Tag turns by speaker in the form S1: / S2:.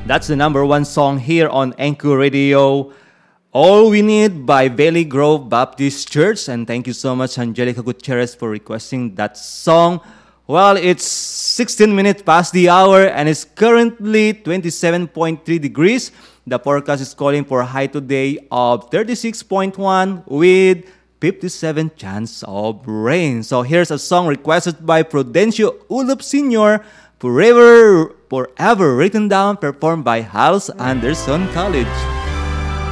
S1: That's the number one song here on Anchor Radio. All We Need by Valley Grove Baptist Church. And thank you so much, Angelica Gutierrez, for requesting that song. Well, it's 16 minutes past the hour and it's currently 27.3 degrees. The forecast is calling for a high today of 36.1 with 57 chance of rain. So here's a song requested by Prudencio Ulup Sr., Forever, written down, performed by Hals Anderson College.